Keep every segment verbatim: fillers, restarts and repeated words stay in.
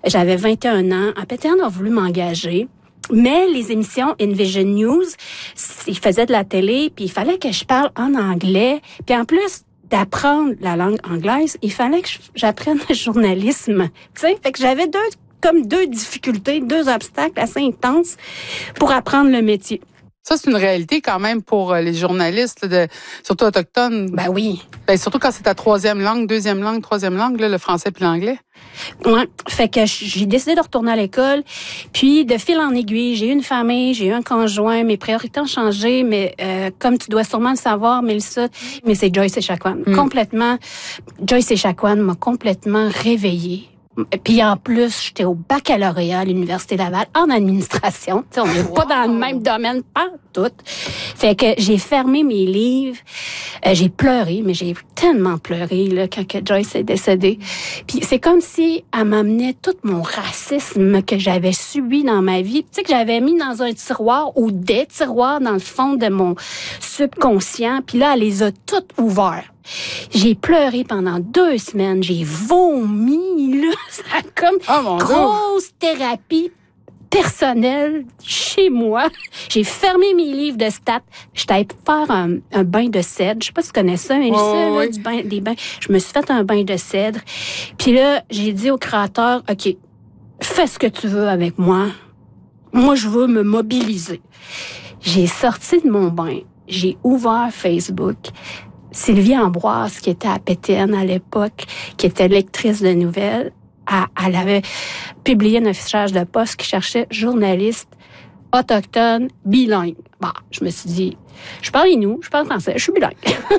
J'avais vingt et un ans. A P T N a voulu m'engager. Mais les émissions Envision News, ils faisaient de la télé, puis il fallait que je parle en anglais. Puis en plus d'apprendre la langue anglaise, il fallait que j'apprenne le journalisme. Tu sais, fait que j'avais deux comme deux difficultés, deux obstacles assez intenses pour apprendre le métier. Ça, c'est une réalité quand même pour les journalistes, de, surtout autochtones. Ben oui. Ben, surtout quand c'est ta troisième langue, deuxième langue, troisième langue, là, le français puis l'anglais. Ouais. Fait que j'ai décidé de retourner à l'école. Puis, de fil en aiguille, j'ai eu une famille, j'ai eu un conjoint. Mes priorités ont changé, mais euh, comme tu dois sûrement le savoir, Mélissa, mais c'est Joyce Echaquan. Mm. Complètement. Joyce Echaquan m'a complètement réveillée. Puis en plus, j'étais au baccalauréat à l'Université Laval en administration. T'sais, on n'est wow. pas dans le même domaine, pas tout. Fait que j'ai fermé mes livres. Euh, j'ai pleuré, mais j'ai tellement pleuré là quand que Joyce est décédée. Puis c'est comme si elle m'amenait tout mon racisme que j'avais subi dans ma vie, tu sais, que j'avais mis dans un tiroir ou des tiroirs dans le fond de mon subconscient. Puis là, elle les a toutes ouverts. J'ai pleuré pendant deux semaines. J'ai vomi, là. Ça a comme oh, grosse Dieu. Thérapie personnelle chez moi. J'ai fermé mes livres de stats. J'étais allée faire un, un bain de cèdre. Je sais pas si tu connais ça, mais oh, ça, oui. là, du bain, des bains. Je me suis fait un bain de cèdre. Puis là, j'ai dit au créateur, OK, fais ce que tu veux avec moi. Moi, je veux me mobiliser. J'ai sorti de mon bain. J'ai ouvert Facebook. Sylvie Ambroise, qui était à P T N à l'époque, qui était lectrice de nouvelles, elle, elle avait publié un affichage de poste qui cherchait journaliste autochtone bilingue. Bon, je me suis dit, je parle inou, je parle français, je suis bilingue.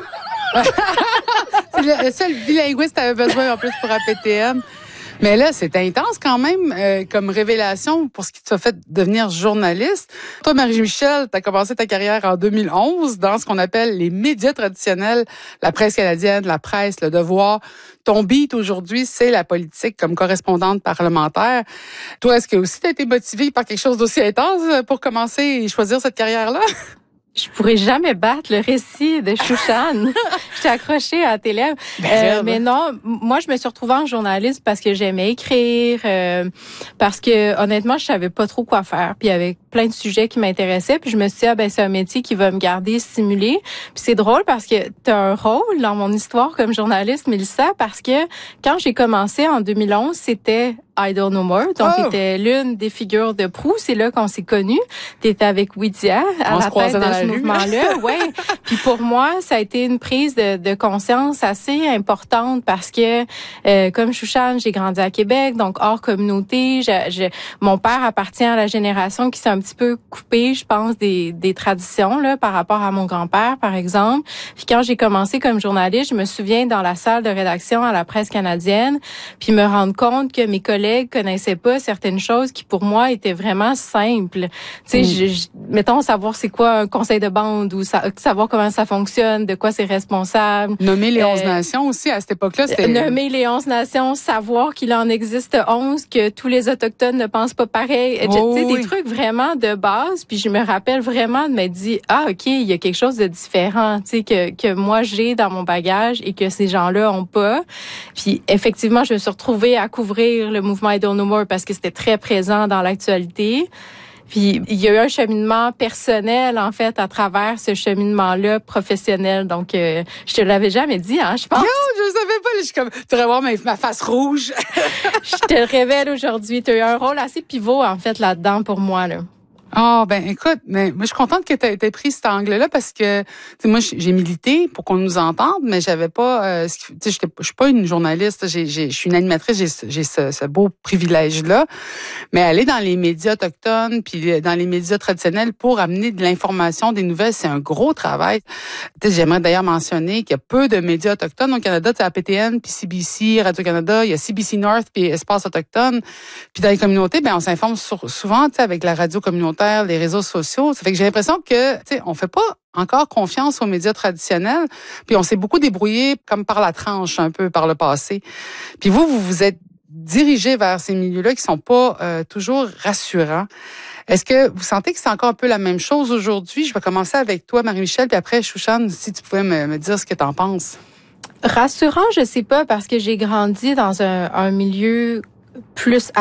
C'est le seul bilinguiste que tu avais besoin en plus pour A P T N. Mais là, c'est intense quand même euh, comme révélation pour ce qui t'a fait devenir journaliste. Toi, Marie-Michel, tu as commencé ta carrière en deux mille onze dans ce qu'on appelle les médias traditionnels, la presse canadienne, la presse, le devoir. Ton beat aujourd'hui, c'est la politique comme correspondante parlementaire. Toi, est-ce que aussi tu as été motivée par quelque chose d'aussi intense pour commencer et choisir cette carrière-là? Je pourrais jamais battre le récit de Chouchane. J'étais accrochée à tes lèvres. Ben, euh, mais non, moi, je me suis retrouvée en journaliste parce que j'aimais écrire, euh, parce que honnêtement, je savais pas trop quoi faire. Puis il y avait plein de sujets qui m'intéressaient. Puis je me suis dit, ah, ben c'est un métier qui va me garder stimulée. Puis c'est drôle parce que tu as un rôle dans mon histoire comme journaliste, Mélissa, parce que quand j'ai commencé en deux mille onze, c'était Idle No More. Donc, oh. t'étais l'une des figures de proue. C'est là qu'on s'est connus. T'étais avec Widia à On la tête de ce mouvement-là. Ouais. Puis pour moi, ça a été une prise de, de conscience assez importante parce que, euh, comme Chouchane, j'ai grandi à Québec, donc hors communauté. Je, je, mon père appartient à la génération qui s'est un petit peu coupée, je pense, des, des traditions là par rapport à mon grand-père, par exemple. Puis quand j'ai commencé comme journaliste, je me souviens dans la salle de rédaction à la Presse canadienne, puis me rendre compte que mes collègues connaissaient pas certaines choses qui pour moi étaient vraiment simples. Tu sais, mm. je, je, mettons savoir c'est quoi un conseil de bande ou sa, savoir comment ça fonctionne, de quoi c'est responsable. Nommer les onze euh, nations aussi à cette époque-là, c'était nommer les onze nations, savoir qu'il en existe onze, que tous les autochtones ne pensent pas pareil. Oh, tu sais, oui. Des trucs vraiment de base. Puis je me rappelle vraiment de me dire ah ok, il y a quelque chose de différent, tu sais que que moi j'ai dans mon bagage et que ces gens-là ont pas. Puis effectivement, je me suis retrouvée à couvrir le mouvement Idle No More parce que c'était très présent dans l'actualité. Puis il y a eu un cheminement personnel en fait à travers ce cheminement-là professionnel. Donc euh, je te l'avais jamais dit, hein, je pense. Non, je savais pas. Je suis comme, tu devrais voir ma, ma face rouge. Je te le révèle aujourd'hui. Tu as eu un rôle assez pivot en fait là-dedans pour moi là. Ah, oh, ben écoute, mais moi je suis contente que tu aies pris cet angle-là parce que tu sais moi j'ai milité pour qu'on nous entende, mais j'avais pas euh, tu sais je suis pas une journaliste, j'ai j'ai je suis une animatrice, j'ai j'ai ce, ce beau privilège-là, mais aller dans les médias autochtones puis dans les médias traditionnels pour amener de l'information, des nouvelles, c'est un gros travail. Tu sais, j'aimerais d'ailleurs mentionner qu'il y a peu de médias autochtones au Canada, tu sais A P T N puis C B C, Radio-Canada, il y a C B C North puis Espace autochtone. Puis dans les communautés, ben on s'informe sur, souvent tu sais avec la radio communautaire, les réseaux sociaux. Ça fait que j'ai l'impression que, tu sais, on fait pas encore confiance aux médias traditionnels, puis on s'est beaucoup débrouillé comme par la tranche un peu par le passé. Puis vous, vous vous êtes dirigé vers ces milieux-là qui sont pas euh, toujours rassurants. Est-ce que vous sentez que c'est encore un peu la même chose aujourd'hui? Je vais commencer avec toi, Marie-Michel, puis après, Chouchane, si tu pouvais me, me dire ce que tu en penses. Rassurant, je sais pas, parce que j'ai grandi dans un, un milieu plus